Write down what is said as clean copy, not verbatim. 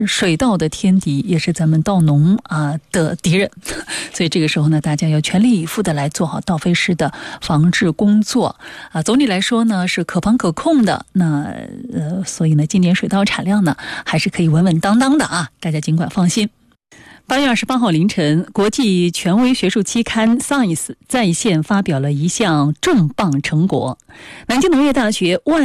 水稻的天敌，也是咱们稻农的敌人，所以这个时候呢，大家要全力以赴的来做好稻飞虱的防治工作总体来说呢是可防可控的。那所以呢，今年水稻产量呢还是可以稳稳当当的大家尽管放心。8月28号凌晨，国际权威学术期刊 Science 在线发表了一项重磅成果。南京农业大学